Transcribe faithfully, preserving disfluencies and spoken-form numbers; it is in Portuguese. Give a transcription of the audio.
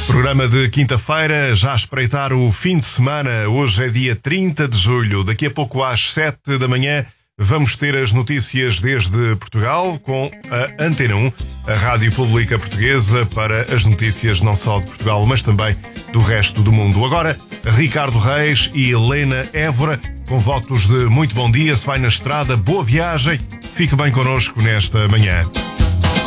Programa de quinta-feira, já a espreitar o fim de semana. Hoje é dia trinta de julho. Daqui a pouco às sete da manhã vamos ter as notícias desde Portugal com a Antena um, a rádio pública portuguesa, para as notícias não só de Portugal, mas também do resto do mundo. Agora, Ricardo Reis e Helena Évora, com votos de muito bom dia. Se vai na estrada, boa viagem. Fique bem connosco nesta manhã.